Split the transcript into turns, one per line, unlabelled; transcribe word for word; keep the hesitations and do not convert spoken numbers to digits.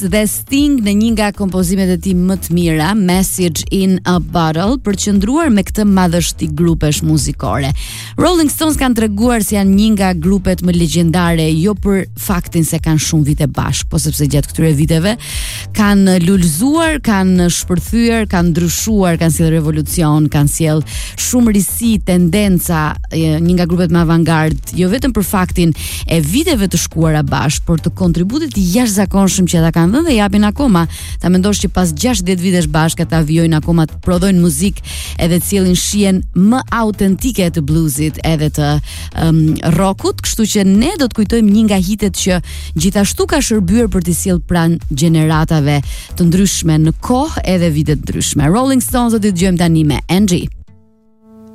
dhe Sting në një nga kompozimet e tij më të mira, Message in a Bottle, për të qëndruar me këtë madhështi grupesh muzikore. Rolling Stones kanë treguar se janë një nga grupet më legjendare, jo për faktin se kanë shumë vite bashkë, po sepse gjatë këtyre viteve kanë lulëzuar, kanë shpërthyer, kanë ndryshuar, kanë sjell revolucion, kanë sjell shumë risi, tendenca, një nga grupet më avangard, jo vetëm për faktin e viteve të shkuara bashkë, por të kontributit jashtëzakonshëm që ata kanë dhënë dhe japin akoma. Ta mendosh që pas gjashtëdhjetë vitesh bashkë ata vijojnë akoma të prodhojnë muzikë edhe të sjellin shihen më autentike të bluesit edhe të um, rockut, kështu që ne do të kujtojmë një nga hitet që gjithashtu ka shërbyer për të sjellë pranë gjeneratave të ndryshme në kohë edhe vite të ndryshme. Rolling Stones do të dëgjojmë tani me Angie.